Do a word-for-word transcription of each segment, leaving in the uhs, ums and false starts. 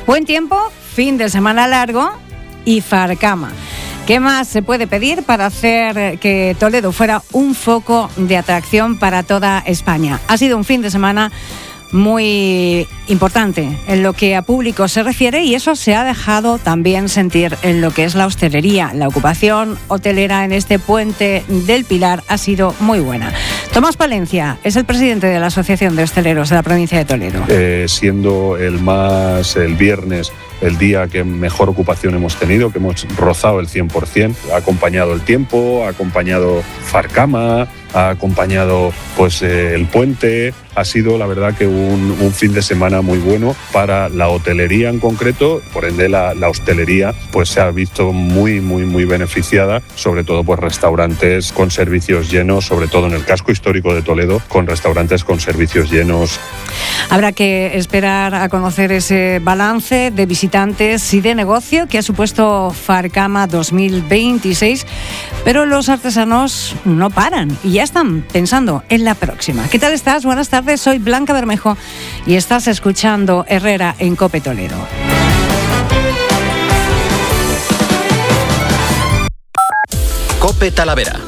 Buen tiempo, fin de semana largo y Farcama. ¿Qué más se puede pedir para hacer que Toledo fuera un foco de atracción para toda España? Ha sido un fin de semana muy importante en lo que a público se refiere, y eso se ha dejado también sentir en lo que es la hostelería. La ocupación hotelera en este puente del Pilar ha sido muy buena. Tomás Palencia es el presidente de la Asociación de Hosteleros de la provincia de Toledo. Eh, siendo el más el viernes el día que mejor ocupación hemos tenido, que hemos rozado el cien por ciento. Ha acompañado el tiempo, ha acompañado Farcama, ha acompañado pues eh, el puente. Ha sido, la verdad, que un, un fin de semana muy bueno para la hotelería en concreto. Por ende, la, la hostelería pues se ha visto muy, muy, muy beneficiada, sobre todo pues restaurantes con servicios llenos, sobre todo en el casco histórico de Toledo, con restaurantes con servicios llenos. Habrá que esperar a conocer ese balance de visitantes y de negocio que ha supuesto Farcama dos mil veintiséis, pero los artesanos no paran y ya están pensando en la próxima. ¿Qué tal estás? Buenas tardes. Soy Blanca Bermejo y estás escuchando Herrera en COPE Toledo. COPE Talavera.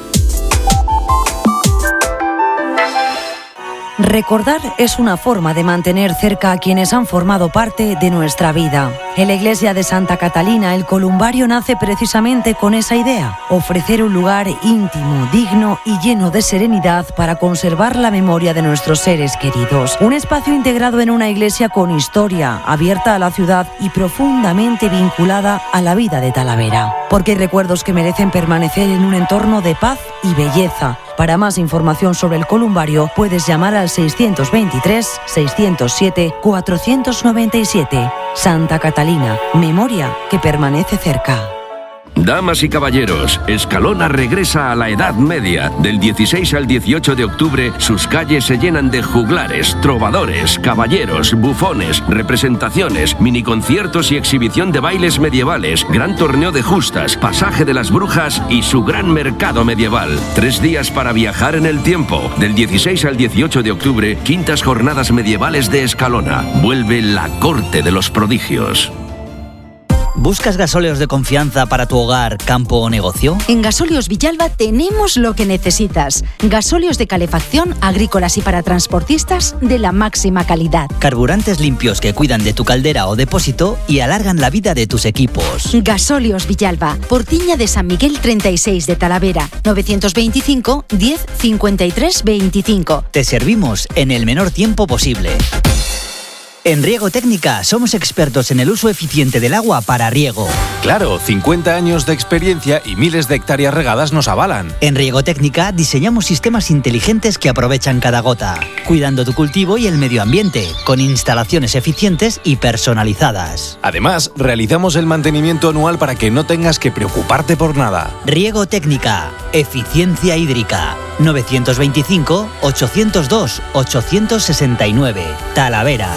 Recordar es una forma de mantener cerca a quienes han formado parte de nuestra vida. En la iglesia de Santa Catalina, el columbario nace precisamente con esa idea: ofrecer un lugar íntimo, digno y lleno de serenidad para conservar la memoria de nuestros seres queridos. Un espacio integrado en una iglesia con historia, abierta a la ciudad y profundamente vinculada a la vida de Talavera. Porque hay recuerdos que merecen permanecer en un entorno de paz y belleza. Para más información sobre el columbario, puedes llamar al seiscientos veintitrés, seiscientos siete, cuatrocientos noventa y siete. Santa Catalina, memoria que permanece cerca. Damas y caballeros, Escalona regresa a la Edad Media. Del dieciséis al dieciocho de octubre, sus calles se llenan de juglares, trovadores, caballeros, bufones, representaciones, miniconciertos y exhibición de bailes medievales, gran torneo de justas, pasaje de las brujas y su gran mercado medieval. Tres días para viajar en el tiempo. Del dieciséis al dieciocho de octubre, quintas jornadas medievales de Escalona. Vuelve la corte de los prodigios. ¿Buscas gasóleos de confianza para tu hogar, campo o negocio? En Gasóleos Villalba tenemos lo que necesitas. Gasóleos de calefacción, agrícolas y para transportistas de la máxima calidad. Carburantes limpios que cuidan de tu caldera o depósito y alargan la vida de tus equipos. Gasóleos Villalba, Portiña de San Miguel treinta y seis de Talavera, novecientos veinticinco, diez, cincuenta y tres, veinticinco. Te servimos en el menor tiempo posible. En Riego Técnica somos expertos en el uso eficiente del agua para riego. Claro, cincuenta años de experiencia y miles de hectáreas regadas nos avalan. En Riego Técnica diseñamos sistemas inteligentes que aprovechan cada gota, cuidando tu cultivo y el medio ambiente, con instalaciones eficientes y personalizadas. Además, realizamos el mantenimiento anual para que no tengas que preocuparte por nada. Riego Técnica, eficiencia hídrica. novecientos veinticinco, ochocientos dos, ochocientos sesenta y nueve. Talavera.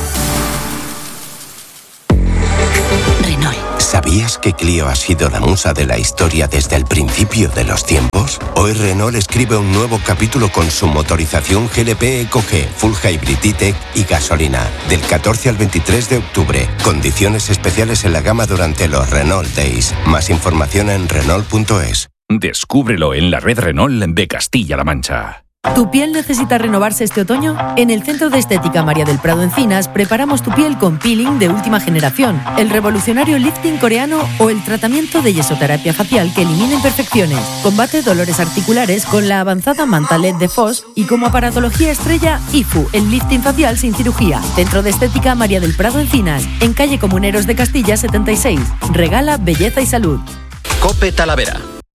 ¿Sabías que Clio ha sido la musa de la historia desde el principio de los tiempos? Hoy Renault escribe un nuevo capítulo con su motorización G L P Eco G, Full Hybrid E-Tech y gasolina. Del catorce al veintitrés de octubre. Condiciones especiales en la gama durante los Renault Days. Más información en Renault punto es. Descúbrelo en la red Renault de Castilla-La Mancha. ¿Tu piel necesita renovarse este otoño? En el Centro de Estética María del Prado Encinas preparamos tu piel con peeling de última generación, el revolucionario lifting coreano o el tratamiento de yesoterapia facial que elimina imperfecciones. Combate dolores articulares con la avanzada manta L E D de F O S y como aparatología estrella I F U, el lifting facial sin cirugía. Centro de Estética María del Prado Encinas, en calle Comuneros de Castilla setenta y seis. Regala belleza y salud. COPE Talavera.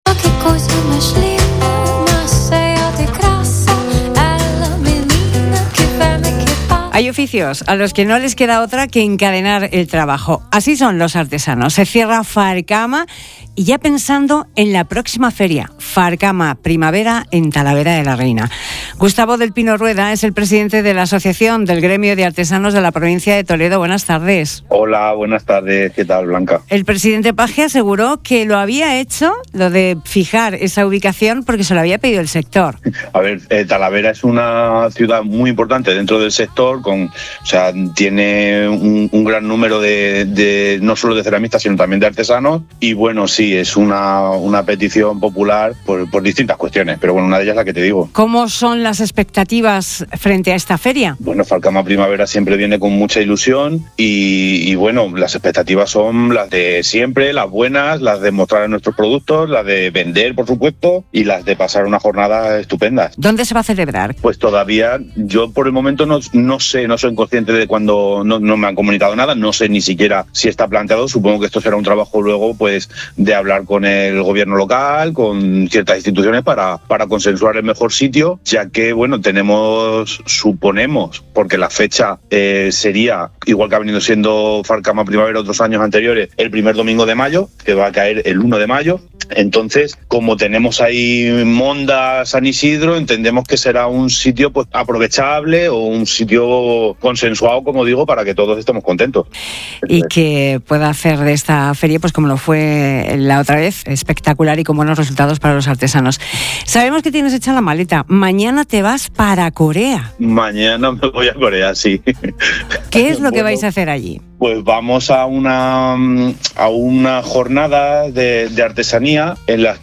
Hay oficios a los que no les queda otra que encadenar el trabajo. Así son los artesanos. Se cierra Farcama y ya pensando en la próxima feria, Farcama Primavera en Talavera de la Reina. Gustavo del Pino Rueda es el presidente de la Asociación del Gremio de Artesanos de la provincia de Toledo. Buenas tardes. Hola, buenas tardes. ¿Qué tal, Blanca? El presidente Paje aseguró que lo había hecho, lo de fijar esa ubicación, porque se lo había pedido el sector. A ver, eh, Talavera es una ciudad muy importante dentro del sector, con, o sea, tiene un, un gran número de, de, no solo de ceramistas, sino también de artesanos. Y bueno, sí, es una, una petición popular por, por distintas cuestiones, pero bueno, una de ellas es la que te digo. ¿Cómo son las expectativas frente a esta feria? Bueno, Farcama Primavera siempre viene con mucha ilusión y, y bueno, las expectativas son las de siempre, las buenas, las de mostrar nuestros productos, las de vender, por supuesto, y las de pasar una jornada estupenda. ¿Dónde se va a celebrar? Pues todavía, yo por el momento no, no sé, no soy consciente de cuándo, no, no me han comunicado nada, no sé ni siquiera si está planteado. Supongo que esto será un trabajo luego pues de hablar con el gobierno local, con ciertas instituciones para, para consensuar el mejor sitio, ya que bueno, tenemos, suponemos, porque la fecha eh, sería, igual que ha venido siendo Farcama Primavera otros años anteriores, el primer domingo de mayo, que va a caer el uno de mayo. Entonces, como tenemos ahí Monda, San Isidro, entendemos que será un sitio pues aprovechable o un sitio consensuado, como digo, para que todos estemos contentos. Y que pueda hacer de esta feria, pues como lo fue la otra vez, espectacular y con buenos resultados para los artesanos. Sabemos que tienes hecha la maleta. Mañana te vas para Corea. Mañana me voy a Corea, sí. ¿Qué es lo que bueno, vais a hacer allí? Pues vamos a una a una jornada de, de artesanía en las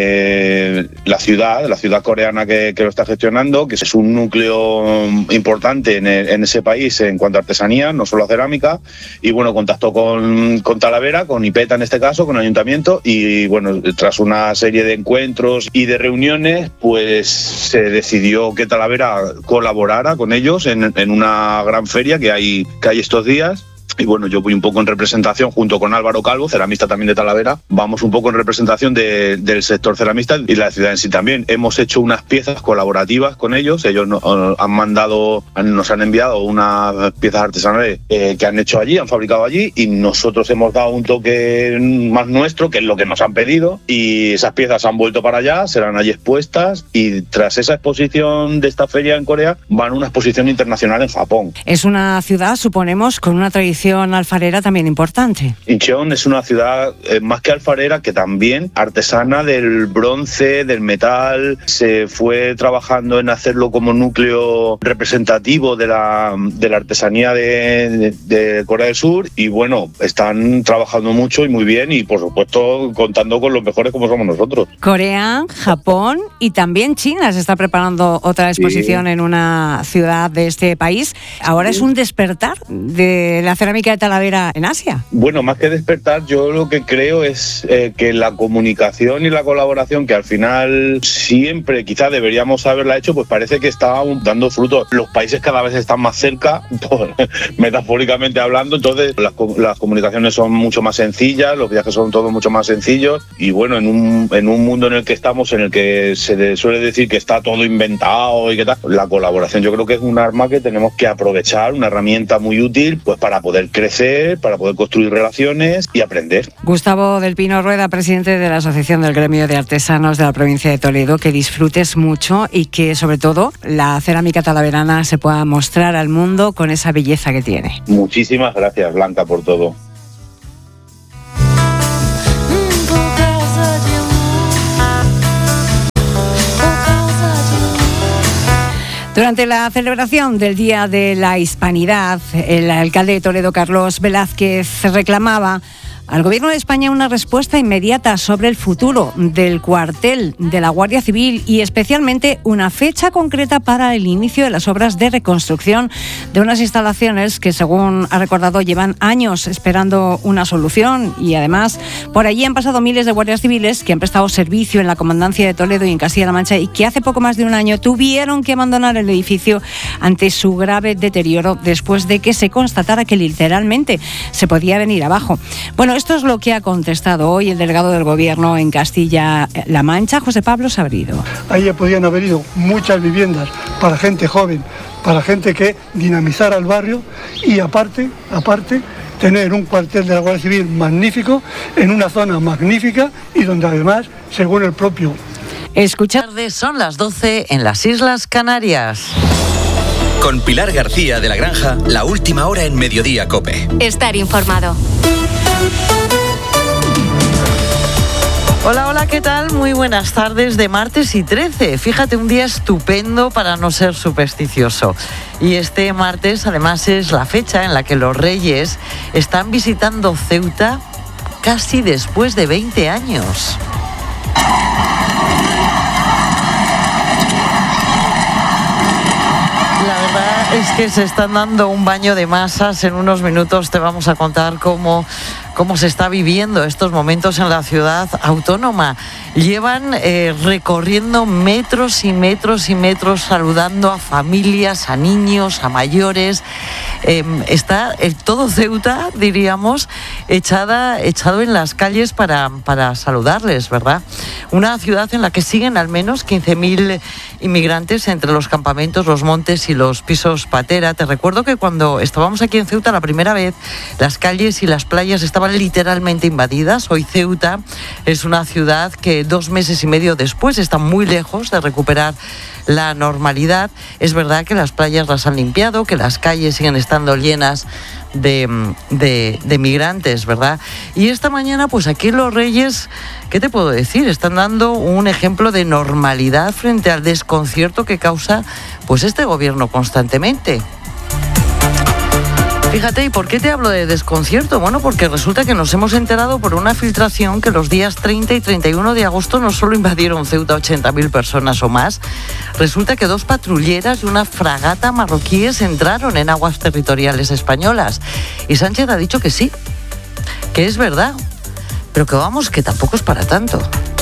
que la ciudad, la ciudad coreana que, que lo está gestionando, que es un núcleo importante en, el, en ese país en cuanto a artesanía, no solo a cerámica, y bueno, contactó con, con Talavera, con IPETA en este caso, con el ayuntamiento, y bueno, tras una serie de encuentros y de reuniones, pues se decidió que Talavera colaborara con ellos en, en una gran feria que hay, que hay estos días. Y bueno, yo voy un poco en representación junto con Álvaro Calvo, ceramista también de Talavera. Vamos un poco en representación de, del sector ceramista y la ciudad en sí también. Hemos hecho unas piezas colaborativas con ellos. Ellos nos han mandado, nos han enviado unas piezas artesanales eh, que han hecho allí, han fabricado allí, y nosotros hemos dado un toque más nuestro, que es lo que nos han pedido. Y esas piezas han vuelto para allá, serán allí expuestas, y tras esa exposición de esta feria en Corea, van a una exposición internacional en Japón. Es una ciudad, suponemos, con una tradición alfarera también importante. Incheon es una ciudad eh, más que alfarera, que también artesana del bronce, del metal. Se fue trabajando en hacerlo como núcleo representativo de la, de la artesanía de, de, de Corea del Sur, y bueno, están trabajando mucho y muy bien, y por supuesto contando con los mejores como somos nosotros. Corea, Japón y también China se está preparando otra exposición sí. en una ciudad de este país. Ahora sí. es un despertar de la cerámica de Talavera en Asia. Bueno, más que despertar, yo lo que creo es eh, que la comunicación y la colaboración, que al final siempre quizás deberíamos haberla hecho, pues parece que está dando frutos. Los países cada vez están más cerca, metafóricamente hablando, entonces las, las comunicaciones son mucho más sencillas, los viajes son todos mucho más sencillos, y bueno, en un, en un mundo en el que estamos, en el que se suele decir que está todo inventado y que tal, la colaboración yo creo que es un arma que tenemos que aprovechar, una herramienta muy útil pues para poder crecer, para poder construir relaciones y aprender. Gustavo del Pino Rueda, presidente de la Asociación del Gremio de Artesanos de la provincia de Toledo, que disfrutes mucho y que sobre todo la cerámica talaverana se pueda mostrar al mundo con esa belleza que tiene. Muchísimas gracias, Blanca, por todo. Durante la celebración del Día de la Hispanidad, el alcalde de Toledo, Carlos Velázquez, reclamaba al Gobierno de España una respuesta inmediata sobre el futuro del cuartel de la Guardia Civil y especialmente una fecha concreta para el inicio de las obras de reconstrucción de unas instalaciones que, según ha recordado, llevan años esperando una solución, y además por allí han pasado miles de guardias civiles que han prestado servicio en la Comandancia de Toledo y en Castilla-La Mancha y que hace poco más de un año tuvieron que abandonar el edificio ante su grave deterioro después de que se constatara que literalmente se podía venir abajo. Bueno, esto es lo que ha contestado hoy el delegado del Gobierno en Castilla-La Mancha, José Pablo Sabrido. Ahí podían haber ido muchas viviendas para gente joven, para gente que dinamizara el barrio, y aparte, aparte, tener un cuartel de la Guardia Civil magnífico en una zona magnífica y donde además, según el propio... Escuchar, son las doce en las Islas Canarias. Con Pilar García de la Granja, la última hora en Mediodía COPE. Estar informado. Hola, hola, ¿qué tal? Muy buenas tardes de martes y trece. Fíjate, un día estupendo para no ser supersticioso. Y este martes, además, es la fecha en la que los Reyes están visitando Ceuta casi después de veinte años. La verdad es que se están dando un baño de masas. En unos minutos te vamos a contar cómo... cómo se está viviendo estos momentos en la ciudad autónoma. Llevan eh, recorriendo metros y metros y metros, saludando a familias, a niños, a mayores. Eh, está el, todo Ceuta, diríamos, echada, echado en las calles para, para saludarles, ¿verdad? Una ciudad en la que siguen al menos quince mil inmigrantes entre los campamentos, los montes y los pisos patera. Te recuerdo que cuando estábamos aquí en Ceuta la primera vez, las calles y las playas estaban literalmente invadidas. Hoy Ceuta es una ciudad que dos meses y medio después está muy lejos de recuperar la normalidad. Es verdad que las playas las han limpiado, que las calles siguen estando llenas de, de, de migrantes, ¿verdad? Y esta mañana, pues aquí los Reyes, ¿qué te puedo decir? Están dando un ejemplo de normalidad frente al desconcierto que causa pues este gobierno constantemente. Fíjate, ¿y por qué te hablo de desconcierto? Bueno, porque resulta que nos hemos enterado por una filtración que los días treinta y treinta y uno de agosto no solo invadieron Ceuta ochenta mil personas o más, resulta que dos patrulleras y una fragata marroquíes entraron en aguas territoriales españolas. Y Sánchez ha dicho que sí, que es verdad, pero que vamos, que tampoco es para tanto.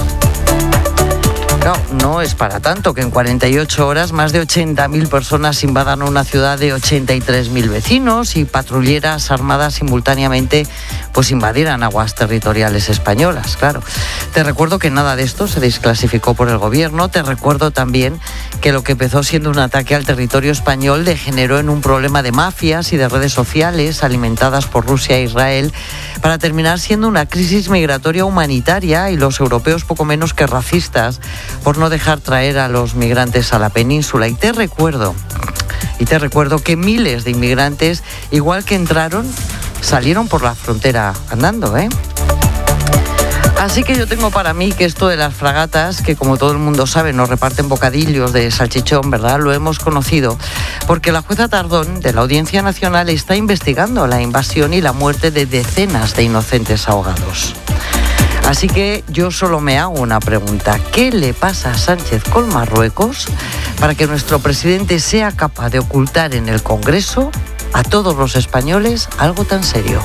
No, no es para tanto que en cuarenta y ocho horas más de ochenta mil personas invadan una ciudad de ochenta y tres mil vecinos y patrulleras armadas simultáneamente pues invadieran aguas territoriales españolas, claro. Te recuerdo que nada de esto se desclasificó por el gobierno. Te recuerdo también que lo que empezó siendo un ataque al territorio español degeneró en un problema de mafias y de redes sociales alimentadas por Rusia e Israel para terminar siendo una crisis migratoria humanitaria y los europeos poco menos que racistas por no dejar traer a los migrantes a la península. Y te recuerdo, y te recuerdo que miles de inmigrantes, igual que entraron, salieron por la frontera andando, ¿eh? Así que yo tengo para mí que esto de las fragatas, que como todo el mundo sabe nos reparten bocadillos de salchichón, ¿verdad? Lo hemos conocido porque la jueza Tardón de la Audiencia Nacional está investigando la invasión y la muerte de decenas de inocentes ahogados. Así que yo solo me hago una pregunta. ¿Qué le pasa a Sánchez con Marruecos para que nuestro presidente sea capaz de ocultar en el Congreso a todos los españoles algo tan serio?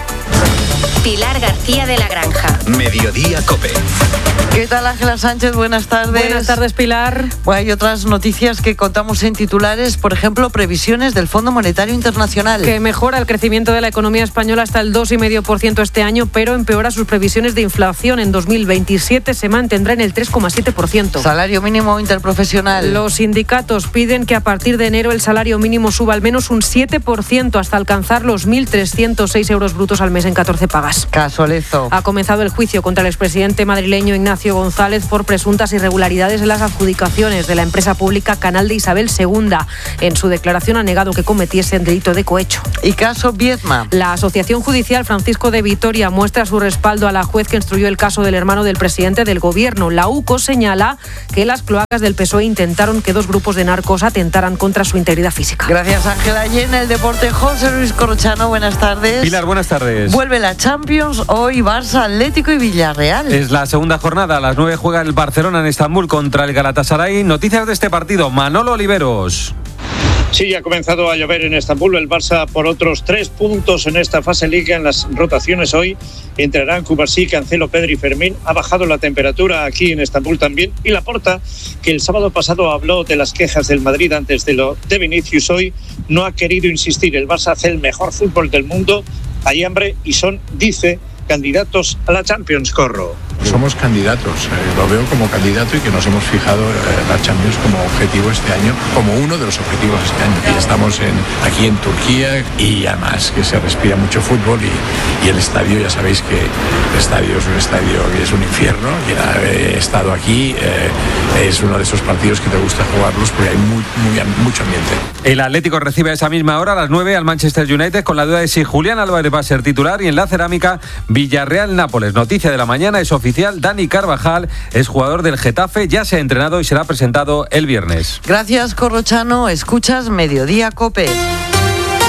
Pilar García de la Granja. Mediodía COPE. ¿Qué tal, Ángela Sánchez? Buenas tardes. Buenas tardes, Pilar. Bueno, hay otras noticias que contamos en titulares, por ejemplo, previsiones del Fondo Monetario Internacional. Que mejora el crecimiento de la economía española hasta el dos coma cinco por ciento este año, pero empeora sus previsiones de inflación. En dos mil veintisiete se mantendrá en el tres coma siete por ciento. Salario mínimo interprofesional. Los sindicatos piden que a partir de enero el salario mínimo suba al menos un siete por ciento hasta alcanzar los mil trescientos seis euros brutos al mes en catorce pagas. Casualezo. Ha comenzado el juicio contra el expresidente madrileño Ignacio González por presuntas irregularidades en las adjudicaciones de la empresa pública Canal de Isabel segunda. En su declaración ha negado que cometiese el delito de cohecho. Y caso Viedma. La Asociación Judicial Francisco de Vitoria muestra su respaldo a la juez que instruyó el caso del hermano del presidente del gobierno. La U C O señala que las cloacas del P S O E intentaron que dos grupos de narcos atentaran contra su integridad física. Gracias, Ángela. Y en el deporte, José Luis Corrochano, buenas tardes. Pilar, buenas tardes. Vuelve la Champions, hoy Barça, Atlético y Villarreal. Es la segunda jornada, a las nueve juega el Barcelona en Estambul contra el Galatasaray. Noticias de este partido, Manolo Oliveros. Sí, ha comenzado a llover en Estambul. El Barça por otros tres puntos en esta fase liga. En las rotaciones hoy entrarán Cubarsí, Cancelo, Pedri y Fermín. Ha bajado la temperatura aquí en Estambul también. Y Laporta, que el sábado pasado habló de las quejas del Madrid antes de lo de Vinicius, hoy no ha querido insistir. El Barça hace el mejor fútbol del mundo. Hay hambre y son, dice, candidatos a la Champions, Corro. Somos candidatos, eh, lo veo como candidato y que nos hemos fijado eh, la Champions como objetivo este año, como uno de los objetivos este año. Y estamos en, aquí en Turquía y además que se respira mucho fútbol y, y el estadio, ya sabéis que el estadio es un estadio que es un infierno. Quien ha eh, estado aquí eh, es uno de esos partidos que te gusta jugarlos porque hay muy, muy, mucho ambiente. El Atlético recibe a esa misma hora, a las nueve, al Manchester United con la duda de si Julián Álvarez va a ser titular y en la cerámica Villarreal-Nápoles. Noticia de la mañana es oficial. oficial. Dani Carvajal es jugador del Getafe, ya se ha entrenado y será presentado el viernes. Gracias, Corrochano. Escuchas Mediodía COPE.